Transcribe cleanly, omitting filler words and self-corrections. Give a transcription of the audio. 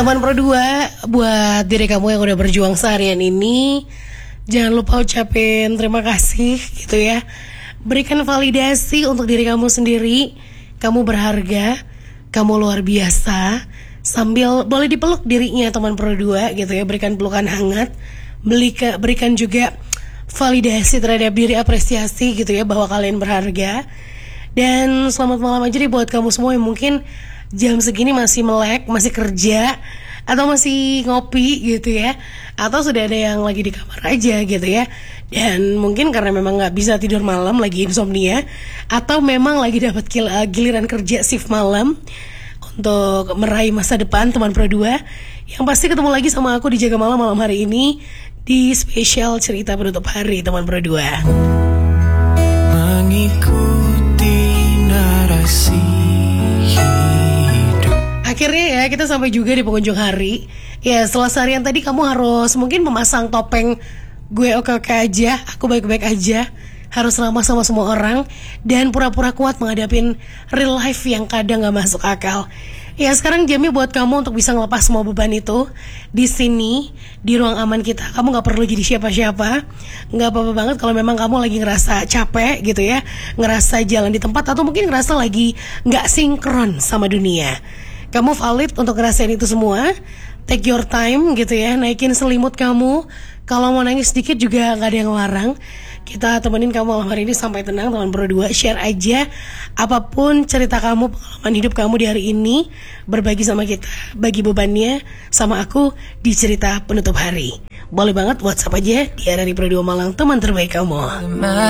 Teman Pro 2, buat diri kamu yang udah berjuang seharian ini, jangan lupa ucapin terima kasih gitu ya. Berikan validasi untuk diri kamu sendiri. Kamu berharga, kamu luar biasa. Sambil boleh dipeluk dirinya teman Pro 2 gitu ya. Berikan pelukan hangat. Berikan juga validasi terhadap diri, apresiasi gitu ya, bahwa kalian berharga. Dan selamat malam aja nih buat kamu semua yang mungkin jam segini masih melek, masih kerja, atau masih ngopi gitu ya, atau sudah ada yang lagi di kamar aja gitu ya. Dan mungkin karena memang gak bisa tidur malam, lagi insomnia, atau memang lagi dapat giliran kerja shift malam untuk meraih masa depan teman Pro 2. Yang pasti ketemu lagi sama aku di Jaga Malam malam hari ini, di spesial cerita penutup hari teman Pro 2. Mengikuti narasi hidup. Akhirnya ya kita sampai juga di pengunjung hari. Ya setelah seharian tadi kamu harus mungkin memasang topeng gue oke-oke aja, aku baik-baik aja, harus ramah sama semua orang, dan pura-pura kuat menghadapin real life yang kadang gak masuk akal. Ya sekarang jamnya buat kamu untuk bisa ngelepas semua beban itu. Di sini, di ruang aman kita, kamu gak perlu jadi siapa-siapa. Gak apa-apa banget kalau memang kamu lagi ngerasa capek gitu ya, ngerasa jalan di tempat, atau mungkin ngerasa lagi gak sinkron sama dunia. Kamu valid untuk ngerasain itu semua. Take your time gitu ya, naikin selimut kamu. Kalau mau nangis sedikit juga gak ada yang larang. Kita temenin kamu malam hari ini sampai tenang teman Pro 2. Share aja apapun cerita kamu, pengalaman hidup kamu di hari ini, berbagi sama kita, bagi bebannya sama aku di cerita penutup hari. Boleh banget WhatsApp aja di RRI Pro 2 Malang, teman terbaik kamu.